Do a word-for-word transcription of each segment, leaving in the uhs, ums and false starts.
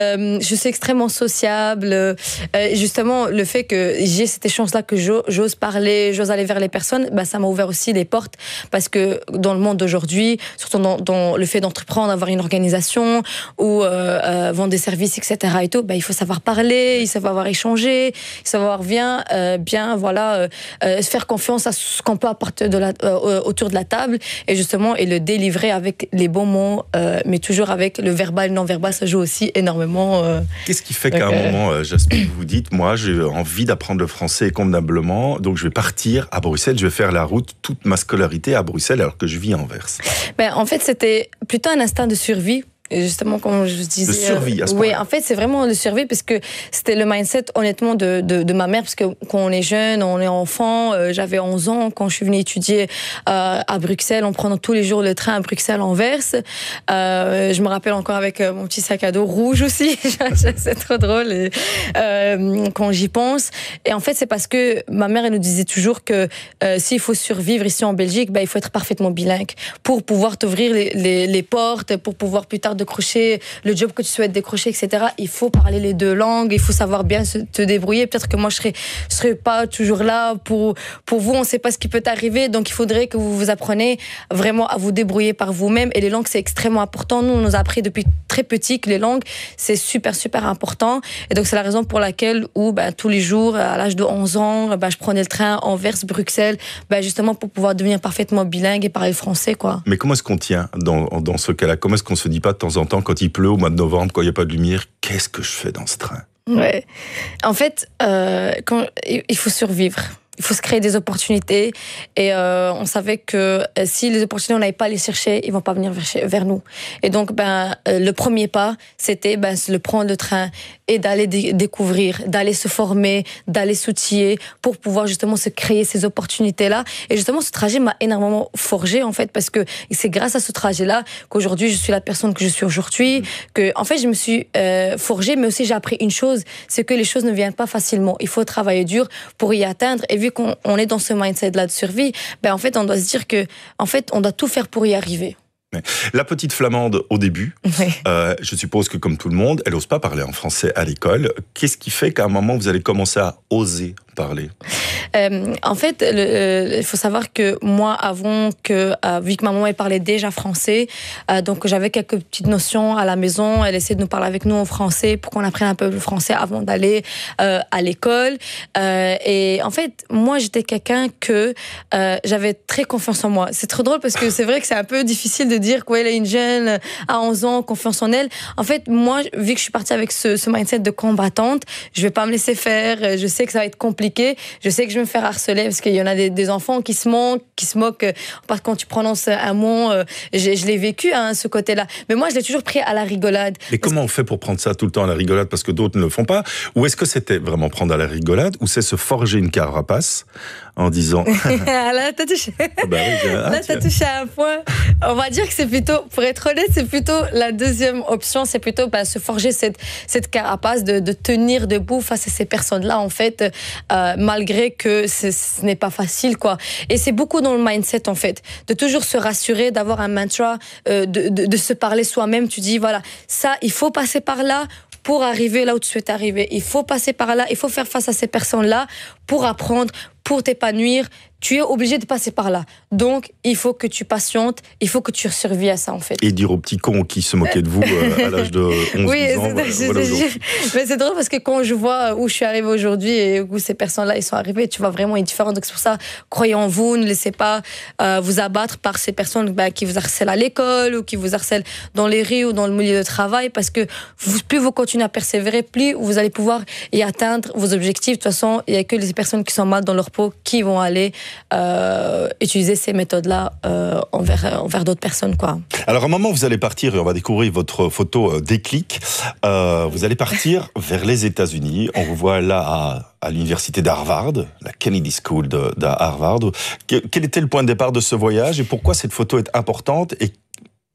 Euh, je suis extrêmement sociable. Euh, justement, le fait que j'ai cette chance-là, que j'ose parler, j'ose aller vers les personnes, bah, ça m'a ouvert aussi les portes. Parce que dans le monde d'aujourd'hui, surtout dans, dans le fait d'entreprendre, avoir une organisation ou euh, euh, vendre des services, et cetera et tout, bah, il faut savoir parler, il faut savoir échanger, il faut savoir bien, euh, bien voilà, euh, euh, se faire confiance à ce qu'on peut apporter de la, euh, autour de la table et justement et le délivrer avec les bons mots, euh, mais toujours avec le verbal, le non-verbal, ça joue aussi énormément. Euh, Qu'est-ce qui fait qu'à un euh... moment, Jasmine, vous dites, moi, j'ai envie d'apprendre le français convenablement, donc je vais partir à Bruxelles, je vais faire la route toute ma scolarité à Bruxelles alors que je vis à Anvers. Ben, en fait, c'était plutôt un instinct de survie. Et justement, comme je disais... De survie, à ce Oui, point-là. en fait, c'est vraiment de survie, parce que c'était le mindset, honnêtement, de, de, de ma mère, parce que quand on est jeune, on est enfant, euh, j'avais onze ans quand je suis venue étudier euh, à Bruxelles, en prenant tous les jours le train à Bruxelles-Anvers. Euh, je me rappelle encore avec euh, mon petit sac à dos rouge aussi, c'est trop drôle et, euh, quand j'y pense. Et en fait, c'est parce que ma mère, elle nous disait toujours que euh, s'il faut survivre ici en Belgique, ben, il faut être parfaitement bilingue pour pouvoir t'ouvrir les, les, les portes, pour pouvoir plus tard décrocher le job que tu souhaites décrocher, et cetera. Il faut parler les deux langues, il faut savoir bien se, te débrouiller. Peut-être que moi, je serais, je serais pas toujours là pour, pour vous. On sait pas ce qui peut arriver. Donc, il faudrait que vous vous appreniez vraiment à vous débrouiller par vous-même. Et les langues, c'est extrêmement important. Nous, on nous a appris depuis très petit que les langues, c'est super, super important. Et donc, c'est la raison pour laquelle, où, ben, tous les jours, à l'âge de onze ans, ben, je prenais le train Anvers, Bruxelles, ben, justement pour pouvoir devenir parfaitement bilingue et parler le français, quoi. Mais comment est-ce qu'on tient dans, dans ce cas-là? Comment est-ce qu'on se dit pas de temps en temps, quand il pleut au mois de novembre, quand il n'y a pas de lumière, qu'est-ce que je fais dans ce train? Ouais. En fait, euh, quand, il faut survivre. Il faut se créer des opportunités. Et euh, on savait que euh, si les opportunités, on n'allait pas les chercher, ils vont pas venir vers, vers nous. Et donc, ben, euh, le premier pas, c'était ben, le prendre le train et d'aller dé- découvrir, d'aller se former, d'aller s'outiller pour pouvoir justement se créer ces opportunités-là. Et justement, ce trajet m'a énormément forgé, en fait, parce que c'est grâce à ce trajet-là qu'aujourd'hui, je suis la personne que je suis aujourd'hui. Que, en fait, je me suis euh, forgée, mais aussi j'ai appris une chose, c'est que les choses ne viennent pas facilement. Il faut travailler dur pour y atteindre. Et vu qu'on on est dans ce mindset-là de survie, ben en fait, on doit se dire que, en fait, on doit tout faire pour y arriver. La petite Flamande, au début, oui. euh, je suppose que comme tout le monde, elle n'ose pas parler en français à l'école. Qu'est-ce qui fait qu'à un moment, vous allez commencer à oser parler? Euh, en fait, il euh, faut savoir que moi, avant que, euh, vu que ma maman elle parlait déjà français, euh, donc j'avais quelques petites notions à la maison. Elle essayait de nous parler avec nous en français pour qu'on apprenne un peu le français avant d'aller euh, à l'école. Euh, et en fait, moi, j'étais quelqu'un que euh, j'avais très confiance en moi. C'est trop drôle parce que c'est vrai que c'est un peu difficile de dire qu'elle est une jeune à onze ans, confiance en elle. En fait, moi, vu que je suis partie avec ce, ce mindset de combattante, je vais pas me laisser faire. Je sais que ça va être compliqué. Je sais que je vais me faire harceler parce qu'il y en a des, des enfants qui se moquent, qui se moquent parce que quand tu prononces un mot, euh, je, je l'ai vécu, hein, ce côté-là. Mais moi, je l'ai toujours pris à la rigolade. Mais comment on fait pour prendre ça tout le temps à la rigolade parce que d'autres ne le font pas? Ou est-ce que c'était vraiment prendre à la rigolade ou c'est se forger une carapace en disant... Là, t'as touché... Ah bah oui, ah, Là, t'as touché à un point. On va dire que c'est plutôt, pour être honnête, c'est plutôt la deuxième option, c'est plutôt bah, se forger cette, cette carapace de, de tenir debout face à ces personnes-là, en fait, euh, malgré que ce n'est pas facile, quoi. Et c'est beaucoup dans le mindset, en fait, de toujours se rassurer, d'avoir un mantra, euh, de, de, de se parler soi-même. Tu dis, voilà, ça, il faut passer par là pour arriver là où tu souhaites arriver. Il faut passer par là, il faut faire face à ces personnes-là pour apprendre, pour t'épanouir. Tu es obligé de passer par là. Donc, il faut que tu patientes, il faut que tu survives à ça, en fait. Et dire aux petits cons qui se moquaient de vous euh, à l'âge de onze oui, douze ans. C'est, voilà, c'est, voilà c'est, mais c'est drôle parce que quand je vois où je suis arrivée aujourd'hui et où ces personnes-là ils sont arrivées, tu vois vraiment une différence. Donc, c'est pour ça, croyez en vous, ne laissez pas euh, vous abattre par ces personnes bah, qui vous harcèlent à l'école ou qui vous harcèlent dans les rues ou dans le milieu de travail parce que vous, plus vous continuez à persévérer, plus vous allez pouvoir y atteindre vos objectifs. De toute façon, il n'y a que les personnes qui sont mal dans leur peau qui vont aller... Euh, utiliser ces méthodes-là euh, envers, envers d'autres personnes, quoi. Alors, à un moment, vous allez partir, et on va découvrir votre photo euh, déclic. Euh, vous allez partir vers les États-Unis. On vous voit là à, à l'université d'Harvard, la Kennedy School de, d'Harvard. Quel était le point de départ de ce voyage et pourquoi cette photo est importante et,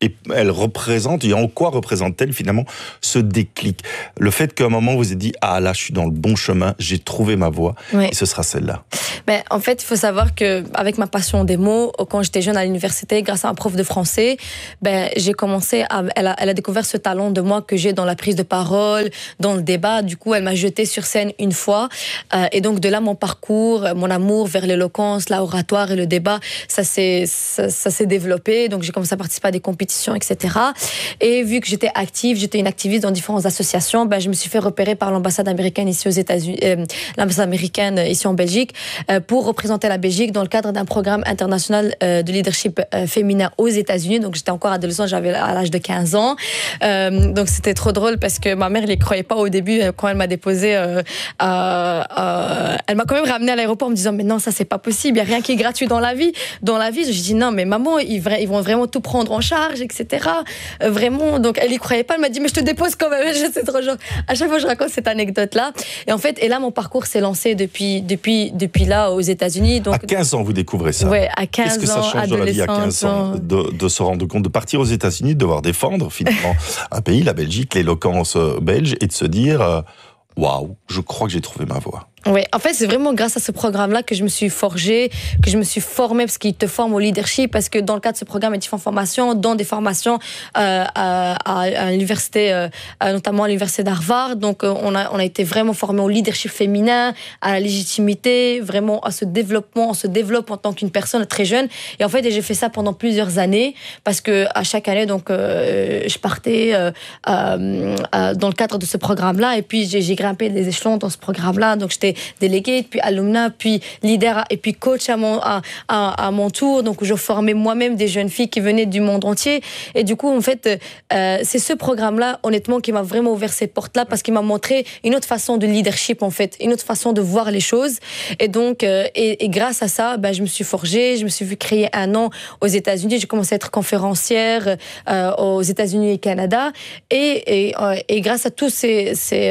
Et elle représente, et en quoi représente-t-elle finalement ce déclic? Le fait qu'à un moment vous ayez dit, ah là je suis dans le bon chemin, j'ai trouvé ma voie, oui. Et ce sera celle-là. Ben, en fait, il faut savoir qu'avec ma passion des mots, quand j'étais jeune à l'université, grâce à un prof de français, ben, j'ai commencé à, elle a, elle a découvert ce talent de moi que j'ai dans la prise de parole, dans le débat. Du coup, elle m'a jeté sur scène une fois. Euh, et donc, de là, mon parcours, mon amour vers l'éloquence, l'oratoire et le débat, ça s'est, ça, ça s'est développé. Donc, j'ai commencé à participer à des compétitions, et cetera. Et vu que j'étais active, j'étais une activiste dans différentes associations, ben, je me suis fait repérer par l'ambassade américaine ici aux États-Unis, euh, l'ambassade américaine ici en Belgique, euh, pour représenter la Belgique dans le cadre d'un programme international euh, de leadership euh, féminin aux États-Unis. Donc, j'étais encore adolescente, j'avais à l'âge de quinze ans. Euh, donc, c'était trop drôle parce que ma mère, elle n'y croyait pas au début euh, quand elle m'a déposée. Euh, euh, euh, elle m'a quand même ramenée à l'aéroport en me disant, mais non, ça, c'est pas possible. Il n'y a rien qui est gratuit dans la vie. Dans la vie, je dis, non, mais maman, ils, ils vont vraiment tout prendre en charge, et cetera. Euh, vraiment. Donc, elle n'y croyait pas. Elle m'a dit, mais je te dépose quand même. Je sais trop genre. À chaque fois, je raconte cette anecdote-là. Et en fait, et là, mon parcours s'est lancé depuis, depuis, depuis là aux États-Unis. Donc, à quinze ans, vous découvrez ça. Ouais, à quinze ans. Qu'est-ce que ça change dans la vie à quinze ans de, de se rendre compte, de partir aux États-Unis, de devoir défendre finalement un pays, la Belgique, l'éloquence belge, et de se dire, waouh, wow, je crois que j'ai trouvé ma voie. Oui, en fait, c'est vraiment grâce à ce programme-là que je me suis forgée, que je me suis formée, parce qu'il te forme au leadership, parce que dans le cadre de ce programme, il y a différentes formations, dont des formations euh, à, à, à l'université, euh, notamment à l'université d'Harvard. Donc, euh, on a, on a été vraiment formés au leadership féminin, à la légitimité, vraiment à ce développement. On se développe en tant qu'une personne très jeune. Et en fait, j'ai fait ça pendant plusieurs années, parce que à chaque année, donc, euh, je partais euh, euh, dans le cadre de ce programme-là, et puis j'ai, j'ai grimpé les échelons dans ce programme-là. Donc, j'étais déléguée, puis alumna, puis leader et puis coach à mon, à, à, à mon tour. Donc, je formais moi-même des jeunes filles qui venaient du monde entier. Et du coup, en fait, euh, c'est ce programme-là, honnêtement, qui m'a vraiment ouvert ces portes-là parce qu'il m'a montré une autre façon de leadership, en fait, une autre façon de voir les choses. Et donc, euh, et, et grâce à ça, ben, je me suis forgée, je me suis vue créer un nom aux États-Unis. J'ai commencé à être conférencière euh, aux États-Unis et Canada. Et, et, euh, et grâce à toutes ces, ces,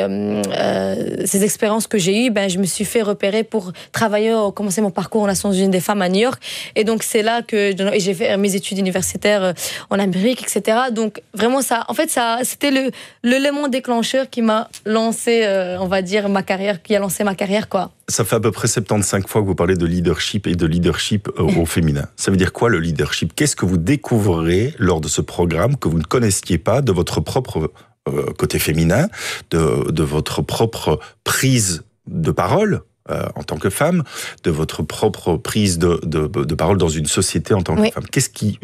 euh, ces expériences que j'ai eues, ben, je me suis fait repérer pour travailler, commencer mon parcours aux Nations Unies des femmes à New York. Et donc, c'est là que et j'ai fait mes études universitaires en Amérique, et cetera. Donc, vraiment, ça, en fait, ça, c'était le, l'élément déclencheur qui m'a lancé, euh, on va dire, ma carrière, qui a lancé ma carrière, quoi. Ça fait à peu près soixante-quinze fois que vous parlez de leadership et de leadership au féminin. Ça veut dire quoi, le leadership? Qu'est-ce que vous découvrez lors de ce programme que vous ne connaissiez pas de votre propre euh, côté féminin, de, de votre propre prise de parole euh, en tant que femme, de votre propre prise de, de, de parole dans une société en tant que oui. femme? Qu'est-ce qui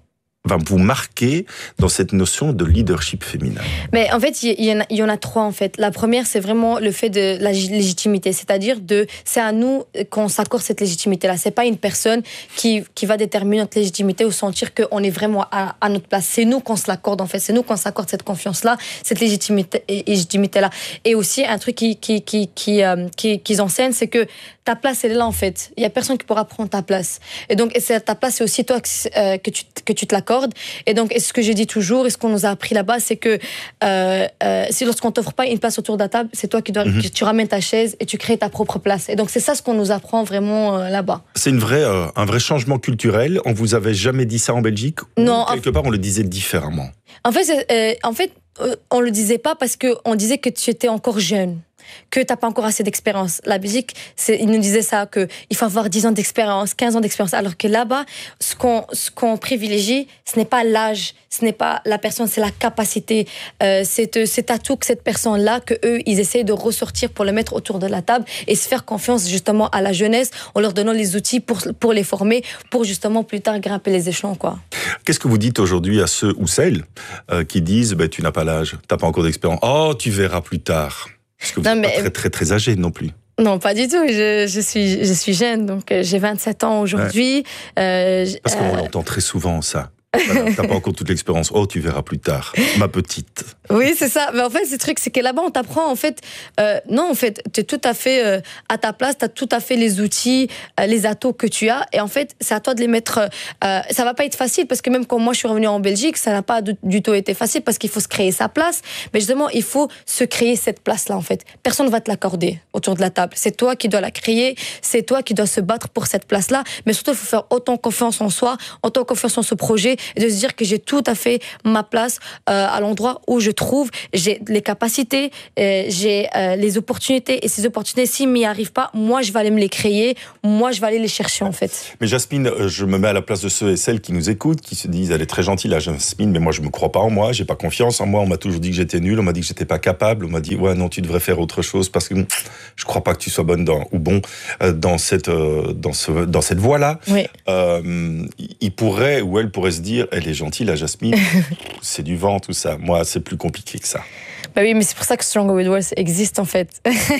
va vous marquer dans cette notion de leadership féminin? Mais en fait, il y, y, y en a trois en fait. La première, c'est vraiment le fait de la légitimité, c'est-à-dire de, c'est à nous qu'on s'accorde cette légitimité-là. C'est pas une personne qui qui va déterminer notre légitimité ou sentir qu'on est vraiment à, à notre place. C'est nous qu'on se l'accorde en fait. C'est nous qu'on s'accorde cette confiance-là, cette légitimité, légitimité-là. Et aussi un truc qui qui qui qui euh, qui qu'ils enseignent, c'est que ta place elle est là en fait. Il y a personne qui pourra prendre ta place. Et donc et c'est, ta place, c'est aussi toi que, euh, que tu que tu te l'accordes. Et donc, et ce que j'ai dit toujours, et ce qu'on nous a appris là-bas, c'est que euh, euh, si lorsqu'on t'offre pas une place autour de la table, c'est toi qui dois, mm-hmm. tu ramènes ta chaise et tu crées ta propre place. Et donc, c'est ça ce qu'on nous apprend vraiment euh, là-bas. C'est une vraie, euh, un vrai changement culturel. On vous avait jamais dit ça en Belgique? Non. Ou quelque part, on le disait différemment? En fait, c'est, euh, en fait, euh, on le disait pas parce que on disait que tu étais encore jeune, que t'as pas encore assez d'expérience. La Belgique, c'est, ils nous disaient ça, que il faut avoir dix ans d'expérience, quinze ans d'expérience, alors que là-bas, ce qu'on, ce qu'on privilégie, ce n'est pas l'âge, ce n'est pas la personne, c'est la capacité, euh, c'est cet atout que cette personne-là, que eux, ils essayent de ressortir pour le mettre autour de la table et se faire confiance justement à la jeunesse en leur donnant les outils pour, pour les former, pour justement plus tard grimper les échelons, quoi. Qu'est-ce que vous dites aujourd'hui à ceux ou celles euh, qui disent, bah, tu n'as pas l'âge, t'as pas encore d'expérience, oh, tu verras plus tard? Parce que vous n'êtes pas très, très, très âgé non plus. Non, pas du tout. Je, je, suis, je suis jeune, donc j'ai vingt-sept ans aujourd'hui. Ouais. Euh, Parce qu'on euh... l'entend très souvent, ça. Voilà, t'as pas encore toute l'expérience. Oh, tu verras plus tard, ma petite. Oui, c'est ça. Mais en fait, ce truc, c'est que là-bas, on t'apprend, en fait, euh, non, en fait, t'es tout à fait euh, à ta place, t'as tout à fait les outils, euh, les atouts que tu as. Et en fait, c'est à toi de les mettre. Euh, ça va pas être facile parce que même quand moi je suis revenue en Belgique, ça n'a pas du, du tout été facile parce qu'il faut se créer sa place. Mais justement, il faut se créer cette place-là, en fait. Personne ne va te l'accorder autour de la table. C'est toi qui dois la créer. C'est toi qui dois se battre pour cette place-là. Mais surtout, il faut faire autant confiance en soi, autant confiance en ce projet et de se dire que j'ai tout à fait ma place euh, à l'endroit où je trouve, j'ai les capacités, euh, j'ai euh, les opportunités, et ces opportunités, s'ils m'y arrivent pas, moi je vais aller me les créer, moi je vais aller les chercher en fait. Mais Jasmine, je me mets à la place de ceux et celles qui nous écoutent, qui se disent, elle est très gentille, la Jasmine, mais moi je me crois pas en moi, j'ai pas confiance en moi, on m'a toujours dit que j'étais nul, on m'a dit que j'étais pas capable, on m'a dit, ouais non, tu devrais faire autre chose parce que je crois pas que tu sois bonne dans, ou bon dans cette, dans ce, dans cette voie-là. Oui. Euh, il pourrait, ou elle pourrait se dire, elle est gentille, la Jasmine, c'est du vent, tout ça. Moi, c'est plus compliqué que ça. Bah oui, mais c'est pour ça que Stronger with Words existe en fait.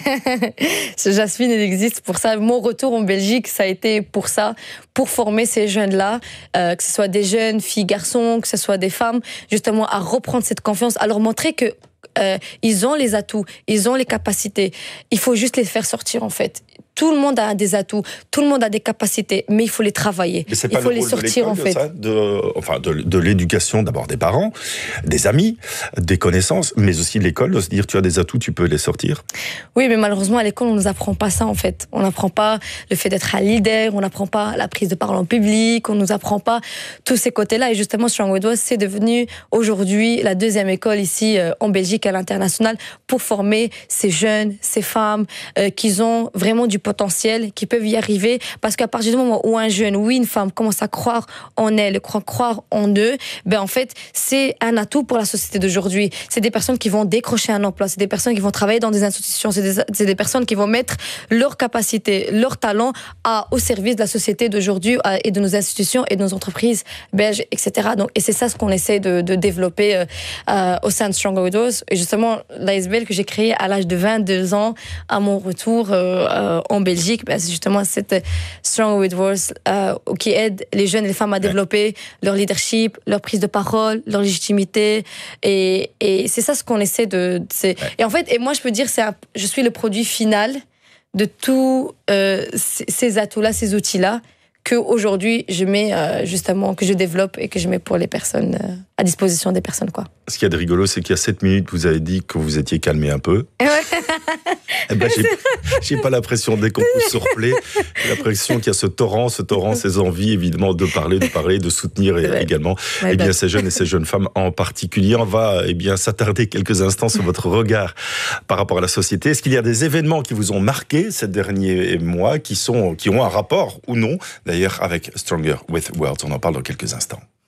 Ce Jasmine, elle existe pour ça. Mon retour en Belgique, ça a été pour ça, pour former ces jeunes-là, euh, que ce soit des jeunes, filles, garçons, que ce soit des femmes, justement à reprendre cette confiance, à leur montrer que euh, ils ont les atouts, ils ont les capacités. Il faut juste les faire sortir en fait. Tout le monde a des atouts, tout le monde a des capacités, mais il faut les travailler. Mais c'est il pas faut le les rôle sortir de en fait. Ça, de, enfin, de, de l'éducation d'abord des parents, des amis, des connaissances, mais aussi de l'école, de se dire tu as des atouts, tu peux les sortir. Oui, mais malheureusement à l'école on nous apprend pas ça en fait. On n'apprend pas le fait d'être un leader, on n'apprend pas la prise de parole en public, on nous apprend pas tous ces côtés-là. Et justement, Stronger with Words, c'est devenu aujourd'hui la deuxième école ici euh, en Belgique à l'international pour former ces jeunes, ces femmes euh, qui ont vraiment du potentiel, qui peuvent y arriver, parce qu'à partir du moment où un jeune ou une femme commence à croire en elle, croire, croire en eux, ben en fait, c'est un atout pour la société d'aujourd'hui. C'est des personnes qui vont décrocher un emploi, c'est des personnes qui vont travailler dans des institutions, c'est des, c'est des personnes qui vont mettre leurs capacités, leurs talents à, au service de la société d'aujourd'hui et de nos institutions et de nos entreprises belges, et cetera. Donc, et c'est ça ce qu'on essaie de, de développer euh, euh, au sein de Stronger with Words. Et justement, l'A S B L que j'ai créé à l'âge de vingt-deux ans, à mon retour euh, euh, en Belgique, ben, c'est justement cette Stronger with Words euh, qui aide les jeunes et les femmes à développer leur leadership, leur prise de parole, leur légitimité. Et, et c'est ça ce qu'on essaie de... C'est... Et en fait, et moi je peux dire, c'est un, je suis le produit final de tous euh, ces atouts-là, ces outils-là, que aujourd'hui je mets euh, justement, que je développe et que je mets pour les personnes, euh, à disposition des personnes, quoi. Ce qu'il y a de rigolo, c'est qu'il y a sept minutes, vous avez dit que vous étiez calmé un peu. Eh ben, j'ai, j'ai pas l'impression, dès qu'on pousse sur play, j'ai l'impression qu'il y a ce torrent, ce torrent, ces envies, évidemment, de parler, de parler, de soutenir et, également, eh bien, ces jeunes et ces jeunes femmes en particulier. On va, eh bien, s'attarder quelques instants sur votre regard par rapport à la société. Est-ce qu'il y a des événements qui vous ont marqué ces derniers mois, qui sont, qui ont un rapport ou non, d'ailleurs, avec Stronger with Words? On en parle dans quelques instants.